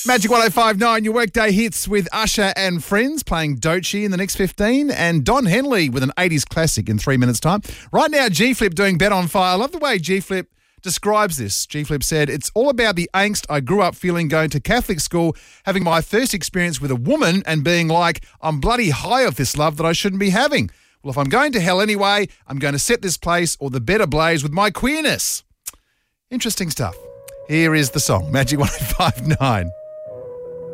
Magic 105.9, your workday hits with Usher and Friends playing Doechii in the next 15 and Don Henley with an 80s classic in 3 minutes' time. Right now, G-Flip doing Bet on Fire. I love the way G-Flip describes this. G-Flip said, "It's all about the angst I grew up feeling going to Catholic school, having my first experience with a woman and being like, I'm bloody high off this love that I shouldn't be having. Well, if I'm going to hell anyway, I'm going to set this place or the bed ablaze with my queerness." Interesting stuff. Here is the song, Magic 105.9.